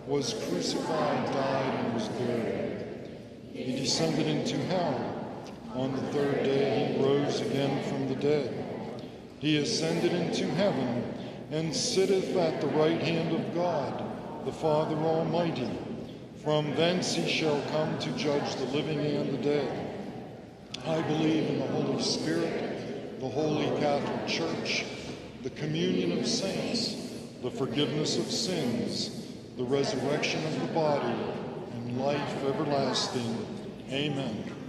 was crucified, died, and was buried. He descended into hell. On the third day he rose again from the dead. He ascended into heaven and sitteth at the right hand of God, the Father Almighty. From thence he shall come to judge the living and the dead. I believe in the Holy Spirit, the Holy Catholic Church, the communion of saints, the forgiveness of sins, the resurrection of the body, and life everlasting. Amen.